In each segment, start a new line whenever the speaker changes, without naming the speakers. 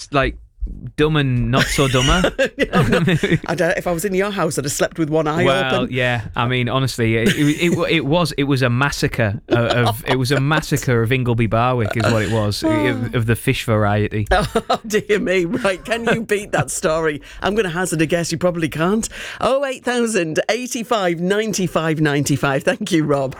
just like dumb and not so dumber.
I don't, if I was in your house, I'd have slept with one eye open.
Well, yeah. I mean, honestly, it was a massacre of Ingleby Barwick, is what it was, of the fish variety.
Oh, dear me. Right, can you beat that story? I'm going to hazard a guess. You probably can't. 08000 85 95 95. Thank you, Rob.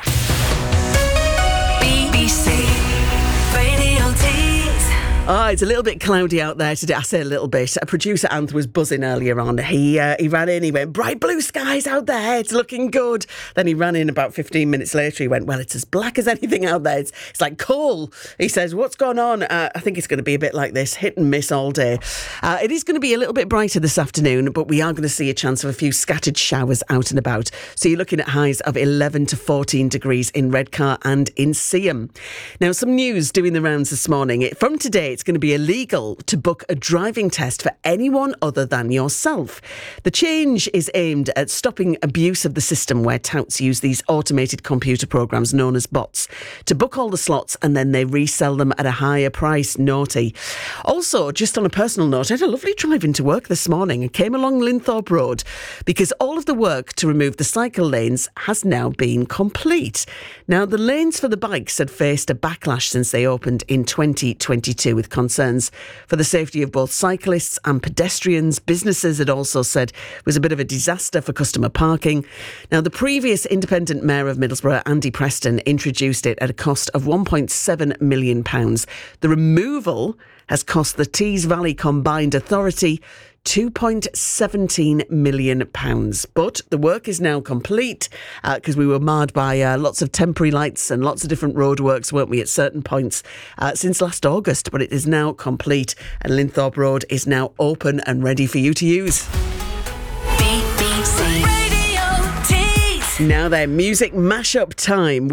BBC Radio Tees.
It's a little bit cloudy out there today. I say a little bit. Producer Anth was buzzing earlier on. He ran in, he went, bright blue skies out there, it's looking good. Then he ran in about 15 minutes later. He went, well, it's as black as anything out there. It's like coal. He says, what's going on? I think it's going to be a bit like this, hit and miss all day. It is going to be a little bit brighter this afternoon, but we are going to see a chance of a few scattered showers out and about. So you're looking at highs of 11 to 14 degrees in Redcar and in Seaham. Now, some news doing the rounds this morning. From today, it's going to be illegal to book a driving test for anyone other than yourself. The change is aimed at stopping abuse of the system where touts use these automated computer programs known as bots to book all the slots and then they resell them at a higher price. Naughty. Also, just on a personal note, I had a lovely drive into work this morning and came along Linthorpe Road because all of the work to remove the cycle lanes has now been complete. Now, the lanes for the bikes had faced a backlash since they opened in 2022 with concerns for the safety of both cyclists and pedestrians. Businesses had also said it was a bit of a disaster for customer parking. Now, the previous independent mayor of Middlesbrough, Andy Preston, introduced it at a cost of £1.7 million. The removal has cost the Tees Valley Combined Authority £2.17 million. But the work is now complete because we were marred by lots of temporary lights and lots of different roadworks, weren't we, at certain points since last August. But it is now complete and Linthorpe Road is now open and ready for you to use.
BBC Radio Tees.
Now then, music mashup time.